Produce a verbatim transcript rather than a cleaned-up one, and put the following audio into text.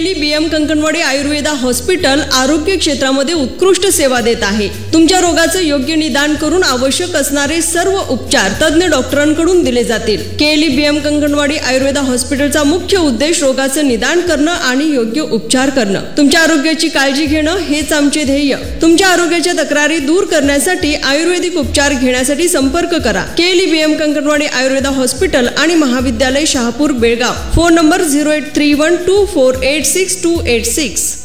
BM Kankanwadi Ayurveda hospital आरोग्य क्षेत्रामध्ये उत्कृष्ट सेवा देत आहे। तुमच्या रोगाचं योग्य निदान करून आवश्यक असणारे सर्व उपचार तज्ञ डॉक्टरांकडून दिले जातील। केली बीएम कंकणवाडी आयुर्वेदा हॉस्पिटलचा मुख्य उद्देश रोगाचं निदान करणं आणि योग्य उपचार करणं। तुमच्या आरोग्याची काळजी घेणं हेच आमचे ध्येय। तुमच्या आरोग्याच्या तक्रारी दूर करण्यासाठी आयुर्वेदिक उपचार घेण्यासाठी संपर्क करा। केली बीएम कंकणवाडी आयुर्वेदा हॉस्पिटल आणि महाविद्यालय Shahapur Belgaum. Phone number zero eight three one two four eight six to eight six.